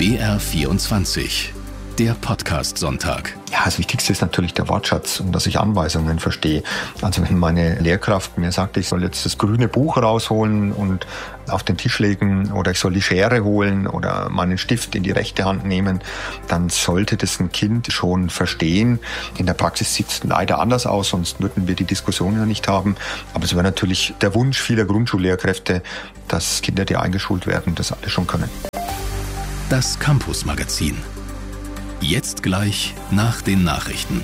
BR24, der Podcast-Sonntag. Ja, das Wichtigste ist natürlich der Wortschatz und dass ich Anweisungen verstehe. Also wenn meine Lehrkraft mir sagt, ich soll jetzt das grüne Buch rausholen und auf den Tisch legen oder ich soll die Schere holen oder meinen Stift in die rechte Hand nehmen, dann sollte das ein Kind schon verstehen. In der Praxis sieht es leider anders aus, sonst würden wir die Diskussion ja nicht haben. Aber es wäre natürlich der Wunsch vieler Grundschullehrkräfte, dass Kinder, die eingeschult werden, das alle schon können. Das Campus-Magazin. Jetzt gleich nach den Nachrichten.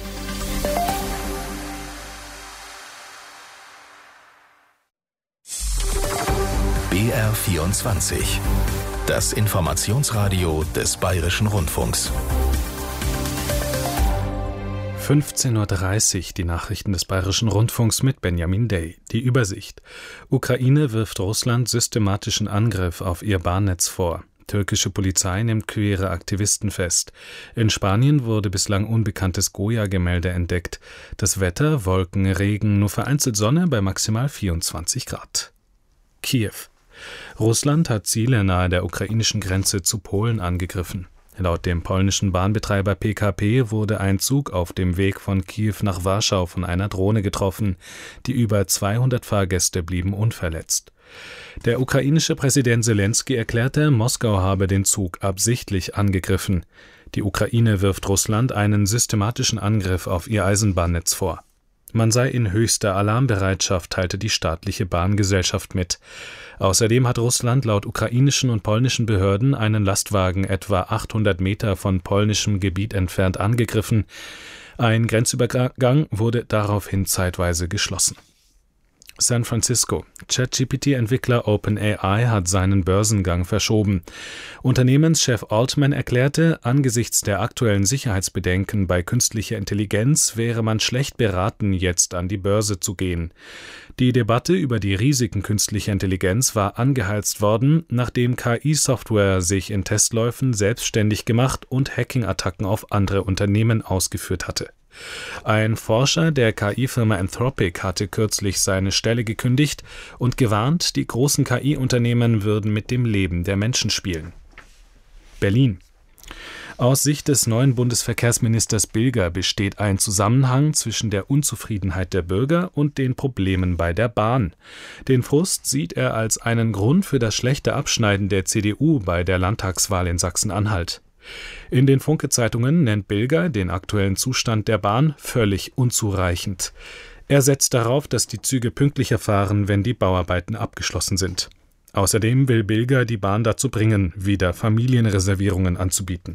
BR24. Das Informationsradio des Bayerischen Rundfunks. 15:30 Uhr, die Nachrichten des Bayerischen Rundfunks mit Benjamin Day. Die Übersicht. Ukraine wirft Russland systematischen Angriff auf ihr Bahnnetz vor. Türkische Polizei nimmt queere Aktivisten fest. In Spanien wurde bislang unbekanntes Goya-Gemälde entdeckt. Das Wetter: Wolken, Regen, nur vereinzelt Sonne bei maximal 24 Grad. Kiew. Russland hat Ziele nahe der ukrainischen Grenze zu Polen angegriffen. Laut dem polnischen Bahnbetreiber PKP wurde ein Zug auf dem Weg von Kiew nach Warschau von einer Drohne getroffen. Die über 200 Fahrgäste blieben unverletzt. Der ukrainische Präsident Selenskyj erklärte, Moskau habe den Zug absichtlich angegriffen. Die Ukraine wirft Russland einen systematischen Angriff auf ihr Eisenbahnnetz vor. Man sei in höchster Alarmbereitschaft, teilte die staatliche Bahngesellschaft mit. Außerdem hat Russland laut ukrainischen und polnischen Behörden einen Lastwagen etwa 800 Meter von polnischem Gebiet entfernt angegriffen. Ein Grenzübergang wurde daraufhin zeitweise geschlossen. San Francisco. ChatGPT-Entwickler OpenAI hat seinen Börsengang verschoben. Unternehmenschef Altman erklärte, angesichts der aktuellen Sicherheitsbedenken bei künstlicher Intelligenz wäre man schlecht beraten, jetzt an die Börse zu gehen. Die Debatte über die Risiken künstlicher Intelligenz war angeheizt worden, nachdem KI-Software sich in Testläufen selbstständig gemacht und Hacking-Attacken auf andere Unternehmen ausgeführt hatte. Ein Forscher der KI-Firma Anthropic hatte kürzlich seine Stelle gekündigt und gewarnt, die großen KI-Unternehmen würden mit dem Leben der Menschen spielen. Berlin. Aus Sicht des neuen Bundesverkehrsministers Bilger besteht ein Zusammenhang zwischen der Unzufriedenheit der Bürger und den Problemen bei der Bahn. Den Frust sieht er als einen Grund für das schlechte Abschneiden der CDU bei der Landtagswahl in Sachsen-Anhalt. In den Funke-Zeitungen nennt Bilger den aktuellen Zustand der Bahn völlig unzureichend. Er setzt darauf, dass die Züge pünktlicher fahren, wenn die Bauarbeiten abgeschlossen sind. Außerdem will Bilger die Bahn dazu bringen, wieder Familienreservierungen anzubieten.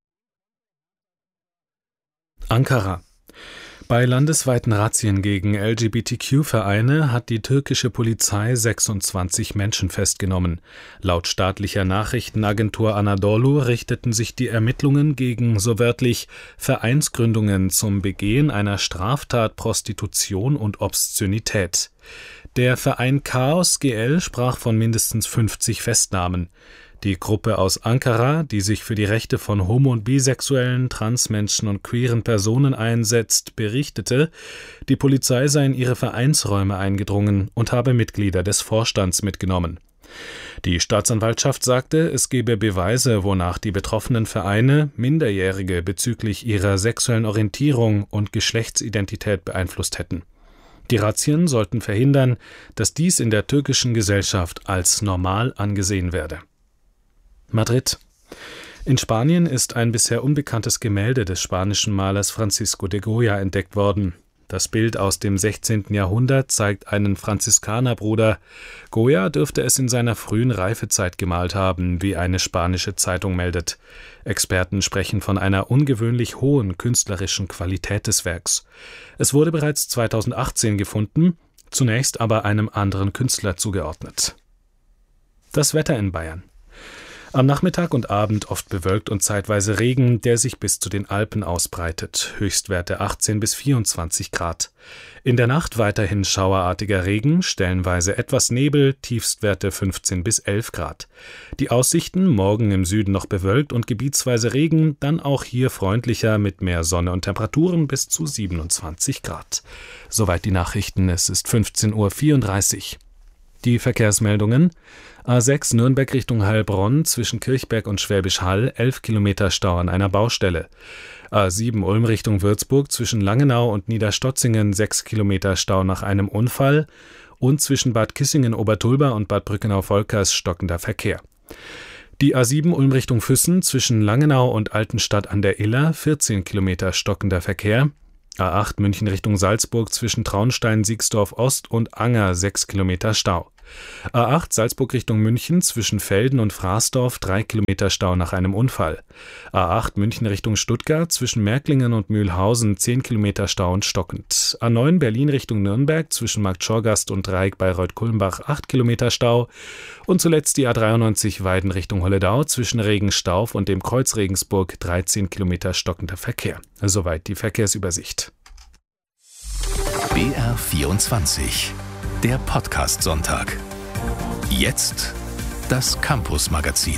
Ankara. Bei landesweiten Razzien gegen LGBTQ-Vereine hat die türkische Polizei 26 Menschen festgenommen. Laut staatlicher Nachrichtenagentur Anadolu richteten sich die Ermittlungen gegen so wörtlich Vereinsgründungen zum Begehen einer Straftat Prostitution und Obszönität. Der Verein Chaos GL sprach von mindestens 50 Festnahmen. Die Gruppe aus Ankara, die sich für die Rechte von homo- und bisexuellen, Transmenschen und queeren Personen einsetzt, berichtete, die Polizei sei in ihre Vereinsräume eingedrungen und habe Mitglieder des Vorstands mitgenommen. Die Staatsanwaltschaft sagte, es gebe Beweise, wonach die betroffenen Vereine Minderjährige bezüglich ihrer sexuellen Orientierung und Geschlechtsidentität beeinflusst hätten. Die Razzien sollten verhindern, dass dies in der türkischen Gesellschaft als normal angesehen werde. Madrid. In Spanien ist ein bisher unbekanntes Gemälde des spanischen Malers Francisco de Goya entdeckt worden. Das Bild aus dem 16. Jahrhundert zeigt einen Franziskanerbruder. Goya dürfte es in seiner frühen Reifezeit gemalt haben, wie eine spanische Zeitung meldet. Experten sprechen von einer ungewöhnlich hohen künstlerischen Qualität des Werks. Es wurde bereits 2018 gefunden, zunächst aber einem anderen Künstler zugeordnet. Das Wetter in Bayern. Am Nachmittag und Abend oft bewölkt und zeitweise Regen, der sich bis zu den Alpen ausbreitet. Höchstwerte 18 bis 24 Grad. In der Nacht weiterhin schauerartiger Regen, stellenweise etwas Nebel, Tiefstwerte 15 bis 11 Grad. Die Aussichten: morgen im Süden noch bewölkt und gebietsweise Regen, dann auch hier freundlicher mit mehr Sonne und Temperaturen bis zu 27 Grad. Soweit die Nachrichten, es ist 15:34 Uhr. Die Verkehrsmeldungen: A6 Nürnberg Richtung Heilbronn zwischen Kirchberg und Schwäbisch Hall 11 Kilometer Stau an einer Baustelle. A7 Ulm Richtung Würzburg zwischen Langenau und Niederstotzingen 6 Kilometer Stau nach einem Unfall und zwischen Bad Kissingen-Obertulba und Bad Brückenau-Volkers stockender Verkehr. Die A7 Ulm Richtung Füssen zwischen Langenau und Altenstadt an der Iller 14 Kilometer stockender Verkehr. A8 München Richtung Salzburg zwischen Traunstein, Siegsdorf Ost und Anger 6 Kilometer Stau. A8 Salzburg Richtung München zwischen Velden und Fraßdorf 3 Kilometer Stau nach einem Unfall. A8 München Richtung Stuttgart zwischen Märklingen und Mühlhausen 10 Kilometer Stau und stockend. A9 Berlin Richtung Nürnberg zwischen Marktschorgast und Dreieck-Bayreuth-Kulmbach 8 Kilometer Stau. Und zuletzt die A93 Weiden Richtung Holledau zwischen Regenstauf und dem Kreuz Regensburg 13 Kilometer stockender Verkehr. Soweit die Verkehrsübersicht. BR24, der Podcast-Sonntag. Jetzt das Campus-Magazin.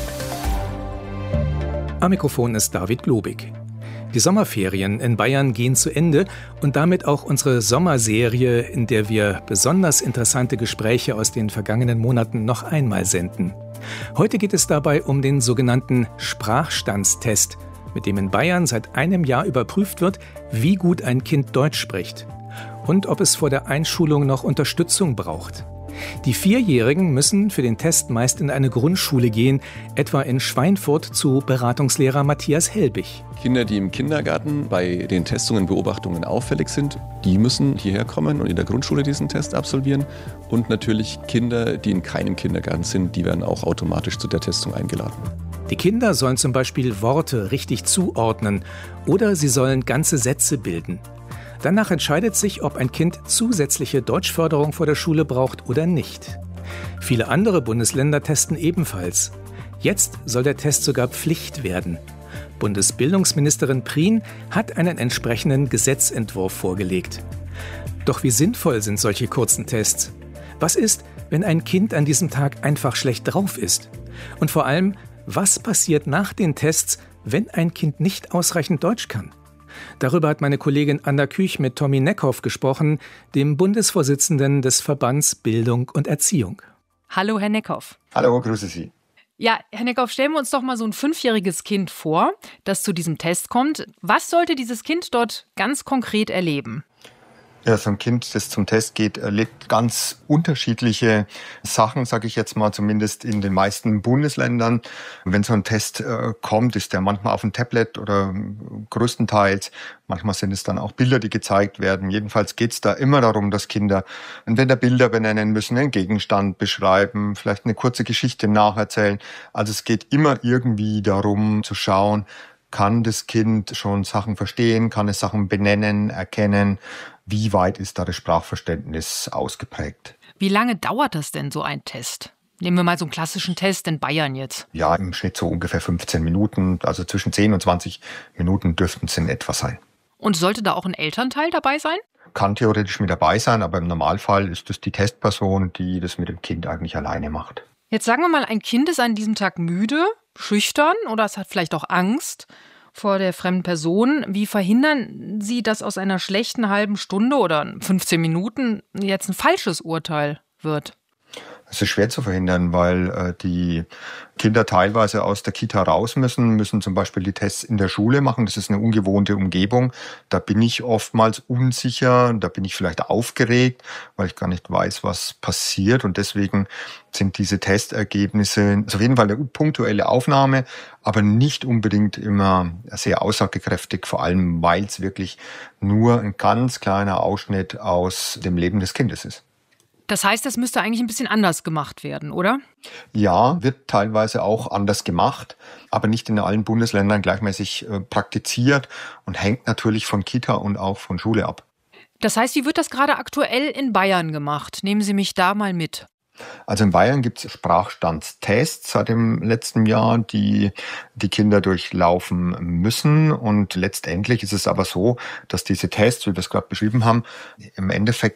Am Mikrofon ist David Globig. Die Sommerferien in Bayern gehen zu Ende und damit auch unsere Sommerserie, in der wir besonders interessante Gespräche aus den vergangenen Monaten noch einmal senden. Heute geht es dabei um den sogenannten Sprachstandstest, mit dem in Bayern seit einem Jahr überprüft wird, wie gut ein Kind Deutsch spricht und ob es vor der Einschulung noch Unterstützung braucht. Die 4-Jährigen müssen für den Test meist in eine Grundschule gehen, etwa in Schweinfurt zu Beratungslehrer Matthias Helbig. Kinder, die im Kindergarten bei den Testungen, Beobachtungen auffällig sind, die müssen hierher kommen und in der Grundschule diesen Test absolvieren. Und natürlich Kinder, die in keinem Kindergarten sind, die werden auch automatisch zu der Testung eingeladen. Die Kinder sollen zum Beispiel Worte richtig zuordnen oder sie sollen ganze Sätze bilden. Danach entscheidet sich, ob ein Kind zusätzliche Deutschförderung vor der Schule braucht oder nicht. Viele andere Bundesländer testen ebenfalls. Jetzt soll der Test sogar Pflicht werden. Bundesbildungsministerin Prien hat einen entsprechenden Gesetzentwurf vorgelegt. Doch wie sinnvoll sind solche kurzen Tests? Was ist, wenn ein Kind an diesem Tag einfach schlecht drauf ist? Und vor allem, was passiert nach den Tests, wenn ein Kind nicht ausreichend Deutsch kann? Darüber hat meine Kollegin Anna Küch mit Tommy Neckhoff gesprochen, dem Bundesvorsitzenden des Verbands Bildung und Erziehung. Hallo, Herr Neckhoff. Hallo, grüße Sie. Ja, Herr Neckhoff, stellen wir uns doch mal so ein 5-jähriges Kind vor, das zu diesem Test kommt. Was sollte dieses Kind dort ganz konkret erleben? Ja, so ein Kind, das zum Test geht, erlebt ganz unterschiedliche Sachen, sage ich jetzt mal, zumindest in den meisten Bundesländern. Wenn so ein Test kommt, ist der manchmal auf dem Tablet oder größtenteils. Manchmal sind es dann auch Bilder, die gezeigt werden. Jedenfalls geht es da immer darum, dass Kinder entweder Bilder benennen müssen, einen Gegenstand beschreiben, vielleicht eine kurze Geschichte nacherzählen. Also es geht immer irgendwie darum zu schauen, kann das Kind schon Sachen verstehen, kann es Sachen benennen, erkennen? Wie weit ist da das Sprachverständnis ausgeprägt? Wie lange dauert das denn, so ein Test? Nehmen wir mal so einen klassischen Test in Bayern jetzt. Ja, im Schnitt so ungefähr 15 Minuten, also zwischen 10 und 20 Minuten dürften es in etwa sein. Und sollte da auch ein Elternteil dabei sein? Kann theoretisch mit dabei sein, aber im Normalfall ist es die Testperson, die das mit dem Kind eigentlich alleine macht. Jetzt sagen wir mal, ein Kind ist an diesem Tag müde, schüchtern oder es hat vielleicht auch Angst vor der fremden Person. Wie verhindern Sie, dass aus einer schlechten halben Stunde oder 15 Minuten jetzt ein falsches Urteil wird? Es ist schwer zu verhindern, weil die Kinder teilweise aus der Kita raus müssen zum Beispiel die Tests in der Schule machen. Das ist eine ungewohnte Umgebung. Da bin ich oftmals unsicher, da bin ich vielleicht aufgeregt, weil ich gar nicht weiß, was passiert. Und deswegen sind diese Testergebnisse auf jeden Fall eine punktuelle Aufnahme, aber nicht unbedingt immer sehr aussagekräftig, vor allem weil es wirklich nur ein ganz kleiner Ausschnitt aus dem Leben des Kindes ist. Das heißt, das müsste eigentlich ein bisschen anders gemacht werden, oder? Ja, wird teilweise auch anders gemacht, aber nicht in allen Bundesländern gleichmäßig praktiziert und hängt natürlich von Kita und auch von Schule ab. Das heißt, wie wird das gerade aktuell in Bayern gemacht? Nehmen Sie mich da mal mit. Also in Bayern gibt es Sprachstandstests seit dem letzten Jahr, die die Kinder durchlaufen müssen. Und letztendlich ist es aber so, dass diese Tests, wie wir es gerade beschrieben haben, im Endeffekt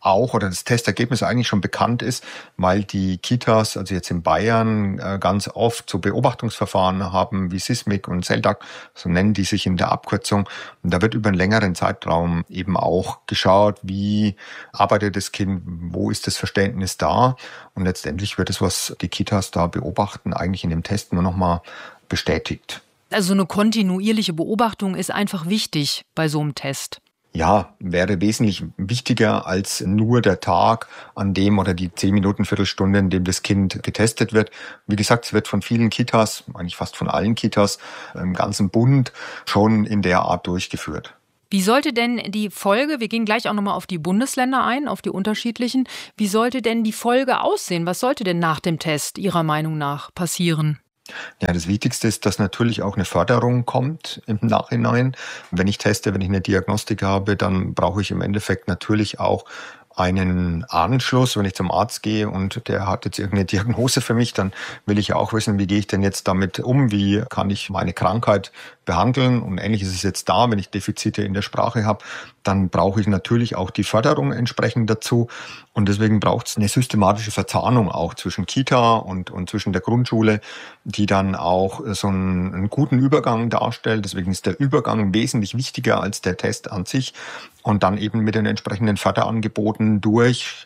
auch oder das Testergebnis eigentlich schon bekannt ist, weil die Kitas, also jetzt in Bayern, ganz oft so Beobachtungsverfahren haben wie SISMIC und CELDAC, so nennen die sich in der Abkürzung. Und da wird über einen längeren Zeitraum eben auch geschaut, wie arbeitet das Kind, wo ist das Verständnis da. Und letztendlich wird es, was die Kitas da beobachten, eigentlich in dem Test nur nochmal bestätigt. Also eine kontinuierliche Beobachtung ist einfach wichtig bei so einem Test. Ja, wäre wesentlich wichtiger als nur der Tag, an dem oder die 10 Minuten, Viertelstunde, in dem das Kind getestet wird. Wie gesagt, es wird von vielen Kitas, eigentlich fast von allen Kitas im ganzen Bund schon in der Art durchgeführt. Wie sollte denn die Folge, wir gehen gleich auch nochmal auf die Bundesländer ein, auf die unterschiedlichen, wie sollte denn die Folge aussehen? Was sollte denn nach dem Test Ihrer Meinung nach passieren? Ja, das Wichtigste ist, dass natürlich auch eine Förderung kommt im Nachhinein. Wenn ich teste, wenn ich eine Diagnostik habe, dann brauche ich im Endeffekt natürlich auch einen Anschluss. Wenn ich zum Arzt gehe und der hat jetzt irgendeine Diagnose für mich, dann will ich ja auch wissen, wie gehe ich denn jetzt damit um, wie kann ich meine Krankheit behandeln. Und ähnlich ist es jetzt da, wenn ich Defizite in der Sprache habe, dann brauche ich natürlich auch die Förderung entsprechend dazu. Und deswegen braucht es eine systematische Verzahnung auch zwischen Kita und zwischen der Grundschule, die dann auch so einen guten Übergang darstellt. Deswegen ist der Übergang wesentlich wichtiger als der Test an sich. Und dann eben mit den entsprechenden Förderangeboten durch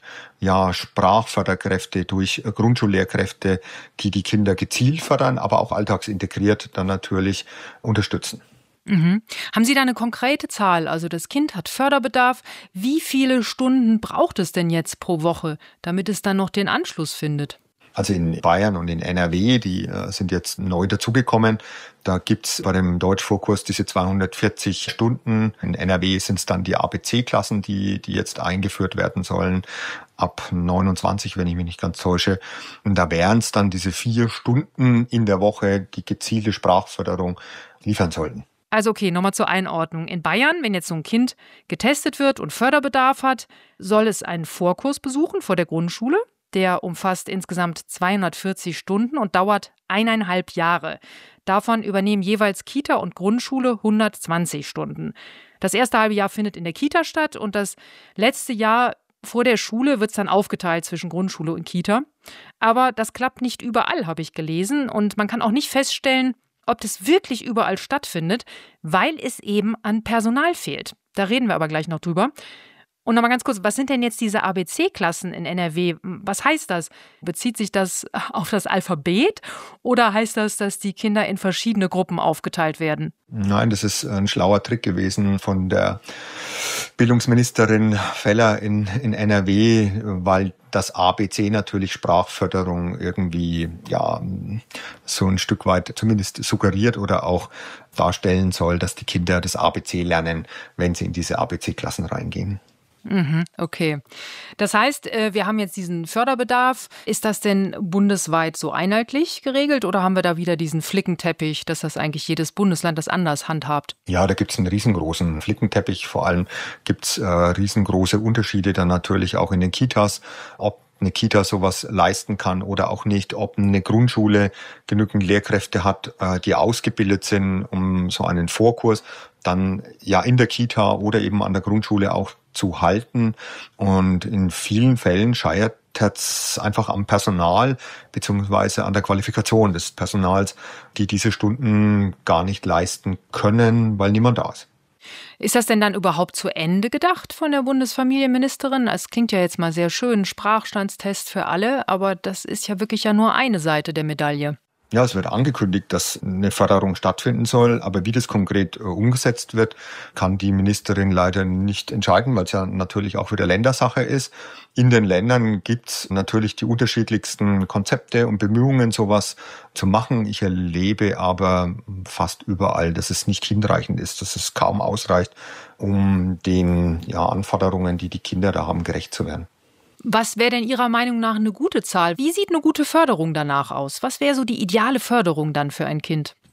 Sprachförderkräfte, durch Grundschullehrkräfte, die die Kinder gezielt fördern, aber auch alltagsintegriert dann natürlich unterstützen. Mhm. Haben Sie da eine konkrete Zahl? Also das Kind hat Förderbedarf. Wie viele Stunden braucht es denn jetzt pro Woche, damit es dann noch den Anschluss findet? Also in Bayern und in NRW, die sind jetzt neu dazugekommen. Da gibt's bei dem Deutschvorkurs diese 240 Stunden. In NRW sind es dann die ABC-Klassen, die jetzt eingeführt werden sollen, ab 29, wenn ich mich nicht ganz täusche. Und da wären es dann diese 4 Stunden in der Woche, die gezielte Sprachförderung liefern sollten. Also okay, nochmal zur Einordnung. In Bayern, wenn jetzt so ein Kind getestet wird und Förderbedarf hat, soll es einen Vorkurs besuchen vor der Grundschule. Der umfasst insgesamt 240 Stunden und dauert 1,5 Jahre. Davon übernehmen jeweils Kita und Grundschule 120 Stunden. Das erste halbe Jahr findet in der Kita statt und das letzte Jahr vor der Schule wird es dann aufgeteilt zwischen Grundschule und Kita. Aber das klappt nicht überall, habe ich gelesen. Und man kann auch nicht feststellen, ob das wirklich überall stattfindet, weil es eben an Personal fehlt. Da reden wir aber gleich noch drüber. Und nochmal ganz kurz, was sind denn jetzt diese ABC-Klassen in NRW? Was heißt das? Bezieht sich das auf das Alphabet oder heißt das, dass die Kinder in verschiedene Gruppen aufgeteilt werden? Nein, das ist ein schlauer Trick gewesen von der Bildungsministerin Feller in NRW, weil das ABC natürlich Sprachförderung irgendwie so ein Stück weit zumindest suggeriert oder auch darstellen soll, dass die Kinder das ABC lernen, wenn sie in diese ABC-Klassen reingehen. Okay. Das heißt, wir haben jetzt diesen Förderbedarf. Ist das denn bundesweit so einheitlich geregelt oder haben wir da wieder diesen Flickenteppich, dass das eigentlich jedes Bundesland das anders handhabt? Ja, da gibt es einen riesengroßen Flickenteppich. Vor allem gibt es riesengroße Unterschiede dann natürlich auch in den Kitas, ob eine Kita sowas leisten kann oder auch nicht, ob eine Grundschule genügend Lehrkräfte hat, die ausgebildet sind, um so einen Vorkurs dann in der Kita oder eben an der Grundschule auch zu halten. Und in vielen Fällen scheitert es einfach am Personal beziehungsweise an der Qualifikation des Personals, die diese Stunden gar nicht leisten können, weil niemand da ist. Ist das denn dann überhaupt zu Ende gedacht von der Bundesfamilienministerin? Es klingt ja jetzt mal sehr schön, Sprachstandstest für alle, aber das ist ja wirklich nur eine Seite der Medaille. Ja, es wird angekündigt, dass eine Förderung stattfinden soll, aber wie das konkret umgesetzt wird, kann die Ministerin leider nicht entscheiden, weil es ja natürlich auch wieder Ländersache ist. In den Ländern gibt's natürlich die unterschiedlichsten Konzepte und Bemühungen, sowas zu machen. Ich erlebe aber fast überall, dass es nicht hinreichend ist, dass es kaum ausreicht, um den Anforderungen, die die Kinder da haben, gerecht zu werden. Was wäre denn Ihrer Meinung nach eine gute Zahl? Wie sieht eine gute Förderung danach aus? Was wäre so die ideale Förderung dann für ein Kind?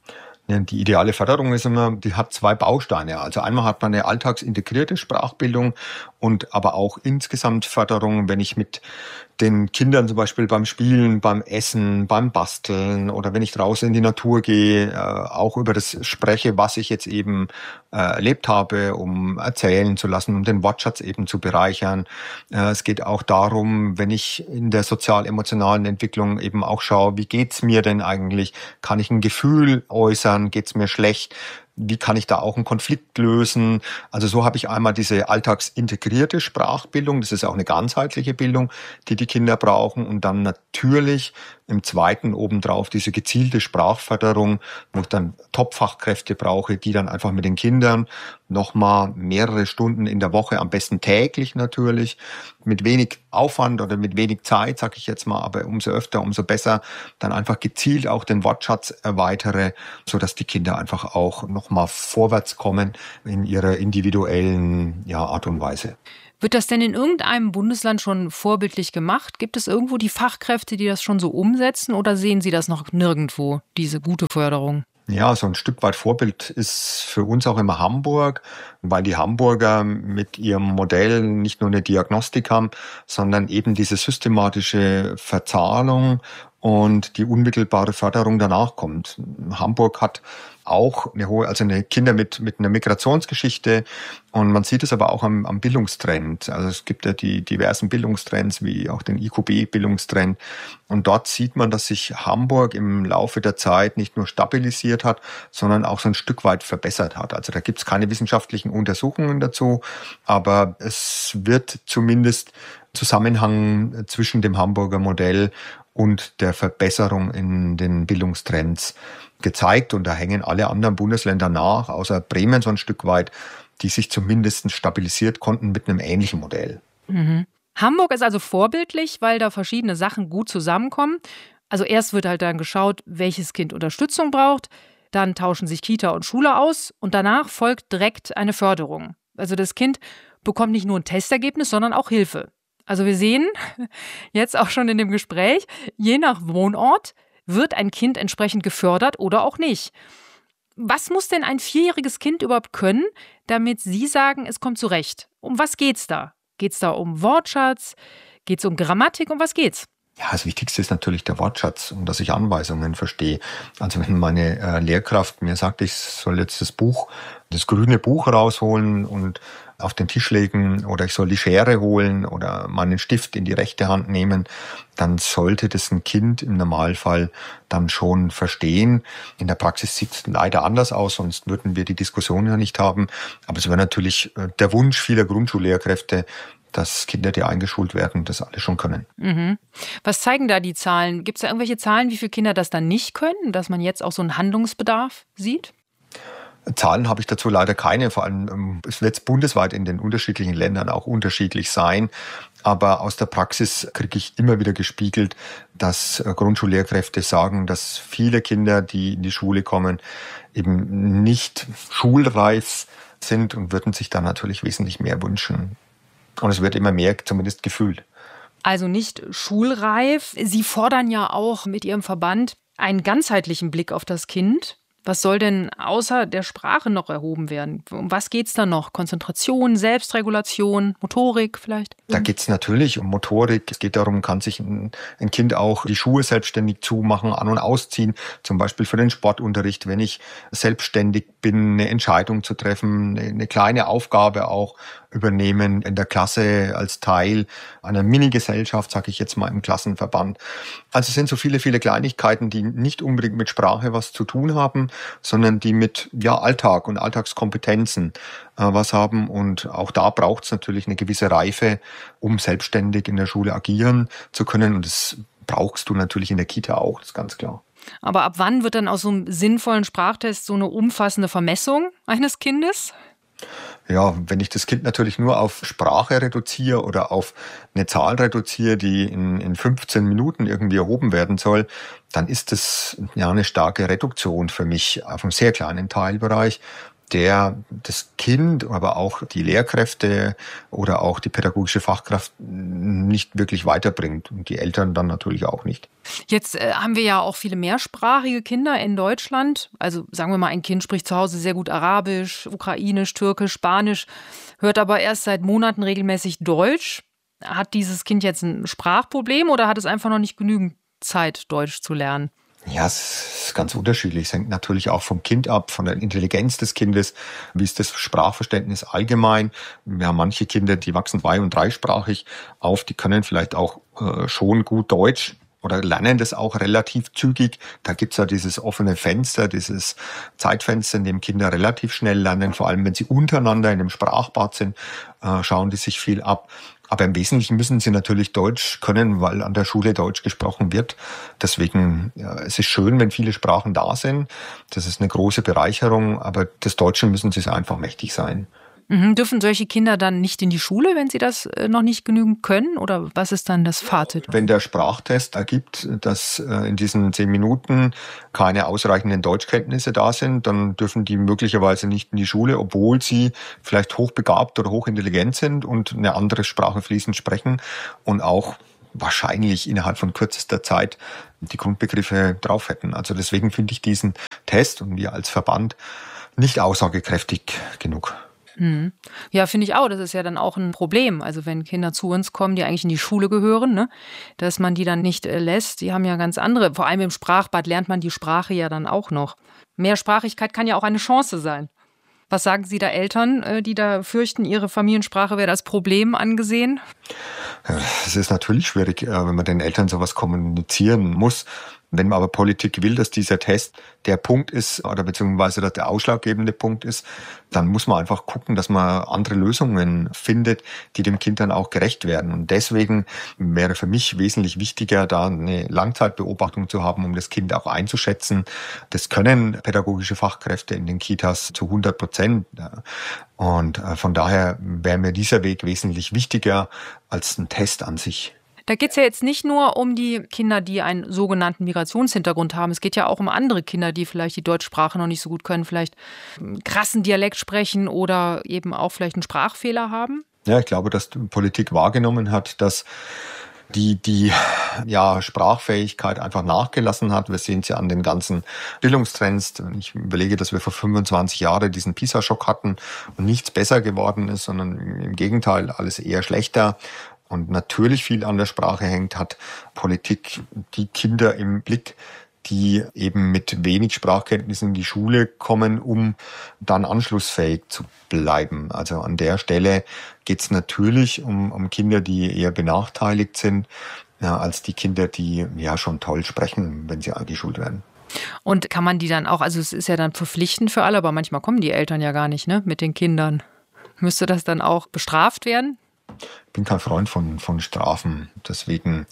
Ja, die ideale Förderung ist immer, die hat zwei Bausteine. Also einmal hat man eine alltagsintegrierte Sprachbildung und aber auch insgesamt Förderung, wenn ich mit den Kindern zum Beispiel beim Spielen, beim Essen, beim Basteln oder wenn ich draußen in die Natur gehe, auch über das spreche, was ich jetzt eben erlebt habe, um erzählen zu lassen, um den Wortschatz eben zu bereichern. Es geht auch darum, wenn ich in der sozial-emotionalen Entwicklung eben auch schaue, wie geht's mir denn eigentlich? Kann ich ein Gefühl äußern? Geht's mir schlecht? Wie kann ich da auch einen Konflikt lösen? Also so habe ich einmal diese alltagsintegrierte Sprachbildung. Das ist auch eine ganzheitliche Bildung, die die Kinder brauchen. Und dann natürlich im zweiten obendrauf diese gezielte Sprachförderung, wo ich dann Top-Fachkräfte brauche, die dann einfach mit den Kindern nochmal mehrere Stunden in der Woche, am besten täglich natürlich, mit wenig Aufwand oder mit wenig Zeit, sage ich jetzt mal, aber umso öfter, umso besser, dann einfach gezielt auch den Wortschatz erweitere, sodass die Kinder einfach auch nochmal vorwärts kommen in ihrer individuellen Art und Weise. Wird das denn in irgendeinem Bundesland schon vorbildlich gemacht? Gibt es irgendwo die Fachkräfte, die das schon so umsetzen, oder sehen Sie das noch nirgendwo, diese gute Förderung? Ja, so ein Stück weit Vorbild ist für uns auch immer Hamburg, weil die Hamburger mit ihrem Modell nicht nur eine Diagnostik haben, sondern eben diese systematische Verzahnung und die unmittelbare Förderung danach kommt. Hamburg hat auch eine Kinder mit einer Migrationsgeschichte, und man sieht es aber auch am Bildungstrend. Also es gibt ja die diversen Bildungstrends, wie auch den IQB-Bildungstrend. Und dort sieht man, dass sich Hamburg im Laufe der Zeit nicht nur stabilisiert hat, sondern auch so ein Stück weit verbessert hat. Also da gibt es keine wissenschaftlichen Untersuchungen dazu, aber es wird zumindest Zusammenhang zwischen dem Hamburger Modell und der Verbesserung in den Bildungstrends gezeigt. Und da hängen alle anderen Bundesländer nach, außer Bremen so ein Stück weit, die sich zumindest stabilisiert konnten mit einem ähnlichen Modell. Mhm. Hamburg ist also vorbildlich, weil da verschiedene Sachen gut zusammenkommen. Also erst wird halt dann geschaut, welches Kind Unterstützung braucht, dann tauschen sich Kita und Schule aus und danach folgt direkt eine Förderung. Also das Kind bekommt nicht nur ein Testergebnis, sondern auch Hilfe. Also wir sehen jetzt auch schon in dem Gespräch, je nach Wohnort wird ein Kind entsprechend gefördert oder auch nicht. Was muss denn ein 4-jähriges Kind überhaupt können, damit Sie sagen, es kommt zurecht? Um was geht's da? Geht's da um Wortschatz? Geht's um Grammatik? Um was geht's? Ja, das Wichtigste ist natürlich der Wortschatz und dass ich Anweisungen verstehe. Also wenn meine Lehrkraft mir sagt, ich soll jetzt das grüne Buch rausholen und auf den Tisch legen oder ich soll die Schere holen oder meinen Stift in die rechte Hand nehmen, dann sollte das ein Kind im Normalfall dann schon verstehen. In der Praxis sieht es leider anders aus, sonst würden wir die Diskussion ja nicht haben. Aber es wäre natürlich der Wunsch vieler Grundschullehrkräfte, dass Kinder, die eingeschult werden, das alle schon können. Mhm. Was zeigen da die Zahlen? Gibt es da irgendwelche Zahlen, wie viele Kinder das dann nicht können, dass man jetzt auch so einen Handlungsbedarf sieht? Zahlen habe ich dazu leider keine. Vor allem es wird bundesweit in den unterschiedlichen Ländern auch unterschiedlich sein. Aber aus der Praxis kriege ich immer wieder gespiegelt, dass Grundschullehrkräfte sagen, dass viele Kinder, die in die Schule kommen, eben nicht schulreif sind und würden sich da natürlich wesentlich mehr wünschen. Und es wird immer mehr zumindest gefühlt. Also nicht schulreif. Sie fordern ja auch mit Ihrem Verband einen ganzheitlichen Blick auf das Kind. Was soll denn außer der Sprache noch erhoben werden? Um was geht's da noch? Konzentration, Selbstregulation, Motorik vielleicht? Da geht's natürlich um Motorik. Es geht darum, kann sich ein Kind auch die Schuhe selbstständig zumachen, an- und ausziehen. Zum Beispiel für den Sportunterricht, wenn ich selbstständig bin, eine Entscheidung zu treffen, eine kleine Aufgabe auch übernehmen in der Klasse als Teil einer Mini-Gesellschaft, sage ich jetzt mal im Klassenverband. Also es sind so viele, viele Kleinigkeiten, die nicht unbedingt mit Sprache was zu tun haben, sondern die mit Alltag und Alltagskompetenzen was haben. Und auch da braucht es natürlich eine gewisse Reife, um selbstständig in der Schule agieren zu können. Und das brauchst du natürlich in der Kita auch, das ist ganz klar. Aber ab wann wird dann aus so einem sinnvollen Sprachtest so eine umfassende Vermessung eines Kindes? Ja, wenn ich das Kind natürlich nur auf Sprache reduziere oder auf eine Zahl reduziere, die in 15 Minuten irgendwie erhoben werden soll, dann ist das ja eine starke Reduktion für mich auf einem sehr kleinen Teilbereich. der das Kind, aber auch die Lehrkräfte oder auch die pädagogische Fachkraft nicht wirklich weiterbringt und die Eltern dann natürlich auch nicht. Jetzt haben wir ja auch viele mehrsprachige Kinder in Deutschland. Also sagen wir mal, ein Kind spricht zu Hause sehr gut Arabisch, Ukrainisch, Türkisch, Spanisch, hört aber erst seit Monaten regelmäßig Deutsch. Hat dieses Kind jetzt ein Sprachproblem oder hat es einfach noch nicht genügend Zeit, Deutsch zu lernen? Ja, es ist ganz unterschiedlich. Es hängt natürlich auch vom Kind ab, von der Intelligenz des Kindes. Wie ist das Sprachverständnis allgemein? Wir haben manche Kinder, die wachsen 2- und 3-sprachig auf. Die können vielleicht auch schon gut Deutsch oder lernen das auch relativ zügig. Da gibt's ja dieses offene Fenster, dieses Zeitfenster, in dem Kinder relativ schnell lernen. Vor allem, wenn sie untereinander in einem Sprachbad sind, schauen die sich viel ab. Aber im Wesentlichen müssen sie natürlich Deutsch können, weil an der Schule Deutsch gesprochen wird. Deswegen, ja, es ist schön, wenn viele Sprachen da sind. Das ist eine große Bereicherung, aber des Deutschen müssen sie einfach mächtig sein. Dürfen solche Kinder dann nicht in die Schule, wenn sie das noch nicht genügend können? Oder was ist dann das Fazit? Wenn der Sprachtest ergibt, dass in diesen 10 Minuten keine ausreichenden Deutschkenntnisse da sind, dann dürfen die möglicherweise nicht in die Schule, obwohl sie vielleicht hochbegabt oder hochintelligent sind und eine andere Sprache fließend sprechen und auch wahrscheinlich innerhalb von kürzester Zeit die Grundbegriffe drauf hätten. Also deswegen finde ich diesen Test und wir als Verband nicht aussagekräftig genug. Ja, finde ich auch. Das ist ja dann auch ein Problem. Also wenn Kinder zu uns kommen, die eigentlich in die Schule gehören, ne, dass man die dann nicht lässt. Die haben ja ganz andere, vor allem im Sprachbad lernt man die Sprache ja dann auch noch. Mehrsprachigkeit kann ja auch eine Chance sein. Was sagen Sie da Eltern, die da fürchten, ihre Familiensprache wäre als Problem angesehen? Es ist natürlich schwierig, wenn man den Eltern sowas kommunizieren muss. Wenn man aber Politik will, dass dieser Test der Punkt ist oder beziehungsweise dass der ausschlaggebende Punkt ist, dann muss man einfach gucken, dass man andere Lösungen findet, die dem Kind dann auch gerecht werden. Und deswegen wäre für mich wesentlich wichtiger, da eine Langzeitbeobachtung zu haben, um das Kind auch einzuschätzen. Das können pädagogische Fachkräfte in den Kitas zu 100%. Und von daher wäre mir dieser Weg wesentlich wichtiger als ein Test an sich. Da geht es ja jetzt nicht nur um die Kinder, die einen sogenannten Migrationshintergrund haben. Es geht ja auch um andere Kinder, die vielleicht die Deutschsprache noch nicht so gut können, vielleicht einen krassen Dialekt sprechen oder eben auch vielleicht einen Sprachfehler haben. Ja, ich glaube, dass die Politik wahrgenommen hat, dass die Sprachfähigkeit einfach nachgelassen hat. Wir sehen es ja an den ganzen Bildungstrends. Ich überlege, dass wir vor 25 Jahren diesen PISA-Schock hatten und nichts besser geworden ist, sondern im Gegenteil, alles eher schlechter. Und natürlich viel an der Sprache hängt, hat Politik die Kinder im Blick, die eben mit wenig Sprachkenntnissen in die Schule kommen, um dann anschlussfähig zu bleiben. Also an der Stelle geht es natürlich um Kinder, die eher benachteiligt sind, als die Kinder, die ja schon toll sprechen, wenn sie eingeschult werden. Und kann man die dann auch, also es ist ja dann verpflichtend für alle, aber manchmal kommen die Eltern ja gar nicht, ne, mit den Kindern. Müsste das dann auch bestraft werden? Ich bin kein Freund von Strafen, deswegen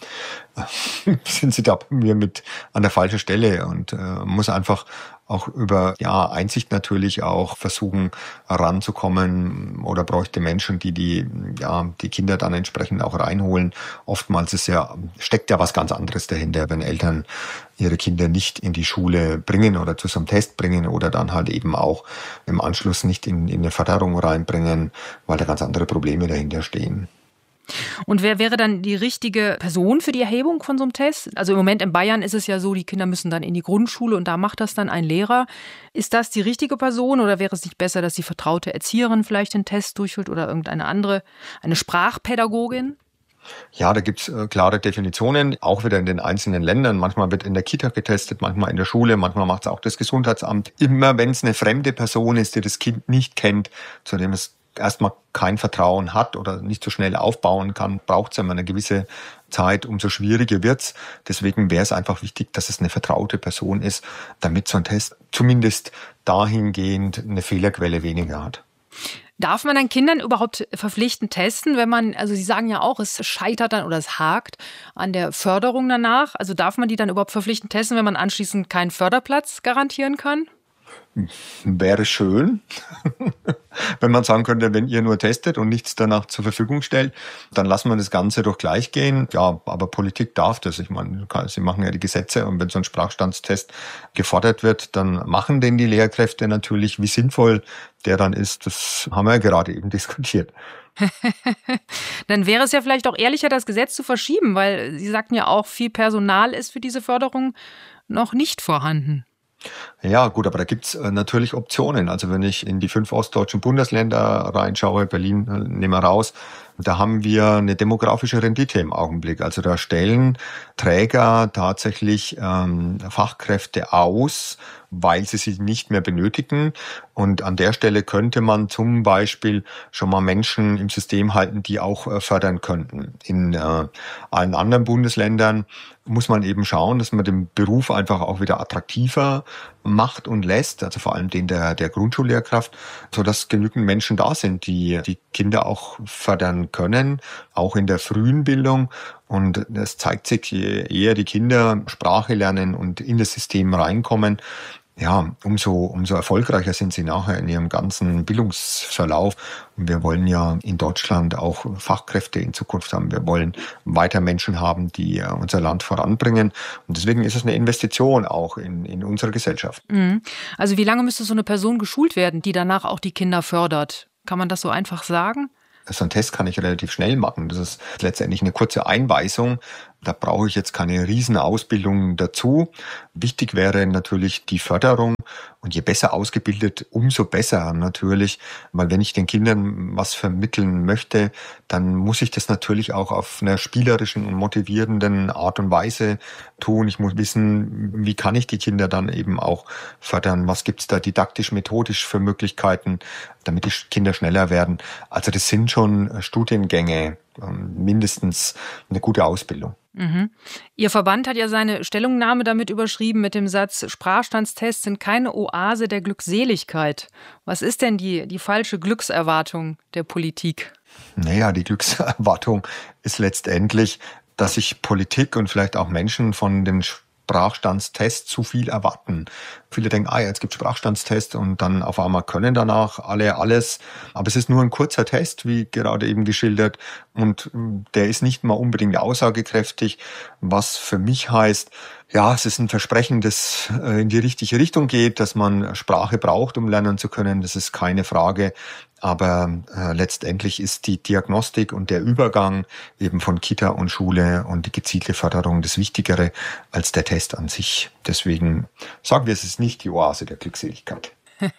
sind Sie da bei mir mit an der falschen Stelle und muss einfach auch über Einsicht natürlich auch versuchen ranzukommen oder bräuchte Menschen, die Kinder dann entsprechend auch reinholen. Oftmals steckt ja was ganz anderes dahinter, wenn Eltern ihre Kinder nicht in die Schule bringen oder zu so einem Test bringen oder dann halt eben auch im Anschluss nicht in eine Förderung reinbringen, weil da ganz andere Probleme dahinter stehen. Und wer wäre dann die richtige Person für die Erhebung von so einem Test? Also im Moment in Bayern ist es ja so, die Kinder müssen dann in die Grundschule und da macht das dann ein Lehrer. Ist das die richtige Person oder wäre es nicht besser, dass die vertraute Erzieherin vielleicht den Test durchführt oder irgendeine andere, eine Sprachpädagogin? Ja, da gibt's klare Definitionen, auch wieder in den einzelnen Ländern. Manchmal wird in der Kita getestet, manchmal in der Schule, manchmal macht es auch das Gesundheitsamt. Immer wenn es eine fremde Person ist, die das Kind nicht kennt, zu dem es erstmal kein Vertrauen hat oder nicht so schnell aufbauen kann, braucht es immer eine gewisse Zeit, umso schwieriger wird's. Deswegen wäre es einfach wichtig, dass es eine vertraute Person ist, damit so ein Test zumindest dahingehend eine Fehlerquelle weniger hat. Darf man dann Kindern überhaupt verpflichtend testen, wenn man, also Sie sagen ja auch, es scheitert dann oder es hakt an der Förderung danach. Also darf man die dann überhaupt verpflichtend testen, wenn man anschließend keinen Förderplatz garantieren kann? Wäre schön. Wenn man sagen könnte, wenn ihr nur testet und nichts danach zur Verfügung stellt, dann lassen wir das Ganze doch gleich gehen. Ja, aber Politik darf das. Ich meine, sie machen ja die Gesetze und wenn so ein Sprachstandstest gefordert wird, dann machen den die Lehrkräfte natürlich. Wie sinnvoll der dann ist, das haben wir ja gerade eben diskutiert. Dann wäre es ja vielleicht auch ehrlicher, das Gesetz zu verschieben, weil Sie sagten ja auch, viel Personal ist für diese Förderung noch nicht vorhanden. Ja, gut, aber da gibt's natürlich Optionen. Also wenn ich in die 5 ostdeutschen Bundesländer reinschaue, Berlin nehmen wir raus, da haben wir eine demografische Rendite im Augenblick. Also da stellen Träger tatsächlich Fachkräfte aus, weil sie sie nicht mehr benötigen. Und an der Stelle könnte man zum Beispiel schon mal Menschen im System halten, die auch fördern könnten. In allen anderen Bundesländern muss man eben schauen, dass man den Beruf einfach auch wieder attraktiver macht und lässt, also vor allem den der Grundschullehrkraft, sodass genügend Menschen da sind, die die Kinder auch fördern können, auch in der frühen Bildung. Und es zeigt sich, je eher die Kinder Sprache lernen und in das System reinkommen, ja, umso erfolgreicher sind sie nachher in ihrem ganzen Bildungsverlauf. Und wir wollen ja in Deutschland auch Fachkräfte in Zukunft haben. Wir wollen weiter Menschen haben, die unser Land voranbringen. Und deswegen ist es eine Investition auch in unsere Gesellschaft. Also wie lange müsste so eine Person geschult werden, die danach auch die Kinder fördert? Kann man das so einfach sagen? So einen Test kann ich relativ schnell machen. Das ist letztendlich eine kurze Einweisung. Da brauche ich jetzt keine riesen Ausbildung dazu. Wichtig wäre natürlich die Förderung. Und je besser ausgebildet, umso besser natürlich. Weil wenn ich den Kindern was vermitteln möchte, dann muss ich das natürlich auch auf einer spielerischen und motivierenden Art und Weise tun. Ich muss wissen, wie kann ich die Kinder dann eben auch fördern? Was gibt's da didaktisch-methodisch für Möglichkeiten, damit die Kinder schneller werden? Also das sind schon Studiengänge, mindestens eine gute Ausbildung. Ihr Verband hat ja seine Stellungnahme damit überschrieben mit dem Satz, Sprachstandstests sind keine Oase der Glückseligkeit. Was ist denn die falsche Glückserwartung der Politik? Naja, die Glückserwartung ist letztendlich, dass sich Politik und vielleicht auch Menschen von den Sprachstandstests zu viel erwarten. Viele denken, jetzt gibt es Sprachstandstests und dann auf einmal können danach alle alles. Aber es ist nur ein kurzer Test, wie gerade eben geschildert. Und der ist nicht mal unbedingt aussagekräftig, was für mich heißt, ja, es ist ein Versprechen, das in die richtige Richtung geht, dass man Sprache braucht, um lernen zu können. Das ist keine Frage. Aber letztendlich ist die Diagnostik und der Übergang eben von Kita und Schule und die gezielte Förderung das Wichtigere als der Test an sich. Deswegen sagen wir, es ist nicht die Oase der Glückseligkeit.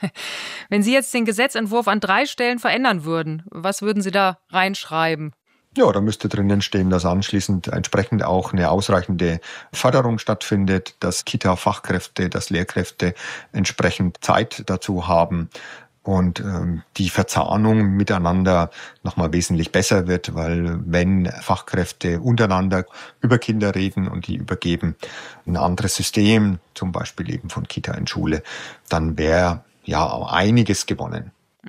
Wenn Sie jetzt den Gesetzentwurf an 3 Stellen verändern würden, was würden Sie da reinschreiben? Ja, da müsste drinnen stehen, dass anschließend entsprechend auch eine ausreichende Förderung stattfindet, dass Kita-Fachkräfte, dass Lehrkräfte entsprechend Zeit dazu haben und die Verzahnung miteinander nochmal wesentlich besser wird, weil wenn Fachkräfte untereinander über Kinder reden und die übergeben ein anderes System, zum Beispiel eben von Kita in Schule, dann wäre ja einiges gewonnen.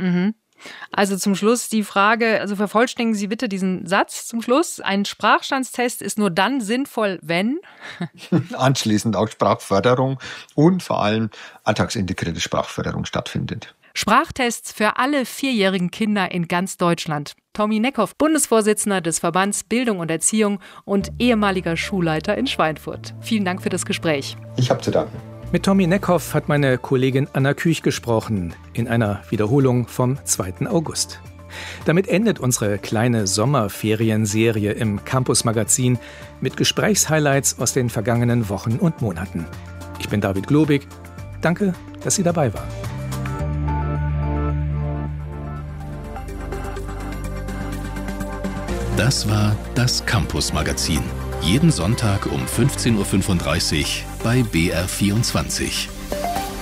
Also zum Schluss die Frage, also vervollständigen Sie bitte diesen Satz zum Schluss. Ein Sprachstandstest ist nur dann sinnvoll, wenn? Anschließend auch Sprachförderung und vor allem alltagsintegrierte Sprachförderung stattfindet. Sprachtests für alle 4-jährigen Kinder in ganz Deutschland. Tommy Neckhoff, Bundesvorsitzender des Verbands Bildung und Erziehung und ehemaliger Schulleiter in Schweinfurt. Vielen Dank für das Gespräch. Ich habe zu danken. Mit Tommy Neckhoff hat meine Kollegin Anna Küch gesprochen, in einer Wiederholung vom 2. August. Damit endet unsere kleine Sommerferienserie im Campus-Magazin mit Gesprächshighlights aus den vergangenen Wochen und Monaten. Ich bin David Globig. Danke, dass Sie dabei waren. Das war das Campus-Magazin. Jeden Sonntag um 15.35 Uhr bei BR24.